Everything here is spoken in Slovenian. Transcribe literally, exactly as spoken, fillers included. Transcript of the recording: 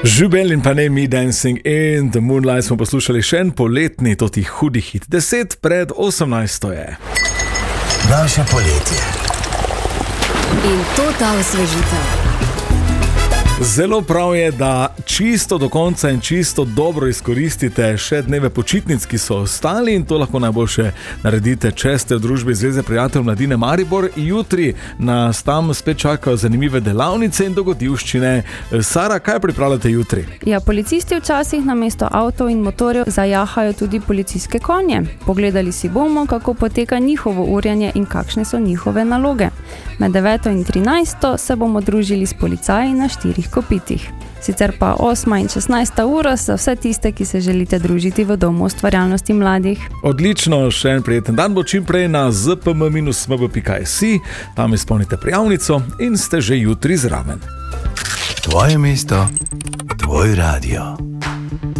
Žubel in pa ne Me Dancing in The Moonlight smo poslušali še en poletni, toti hudi hit. Deset pred osemnajsto je. Naše poletje. In to ta osvežitev. Zelo prav je, da čisto do konca in čisto dobro izkoristite še dneve počitnic, ki so ostali, in to lahko najboljše naredite, če ste v družbi Zveze prijateljev mladine Maribor. Jutri nas tam spet čakajo zanimive delavnice in dogodivščine. Sara, kaj pripravljate jutri? Ja, policisti včasih namesto avtov in motorjev zajahajo tudi policijske konje. Pogledali si bomo, kako poteka njihovo urjenje in kakšne so njihove naloge. Med deveto in trinajsto se bomo družili s policaji na štirih kopitih. Sicer pa osma in šestnajsta ura za vse tiste, ki se želite družiti v Domu ustvarjalnosti mladih. Odlično, še en prijeten dan bo čim prej na zpm minus smb pika si, tam izpolnite prijavnico in ste že jutri zraven. Tvoje mesto, tvoj radio.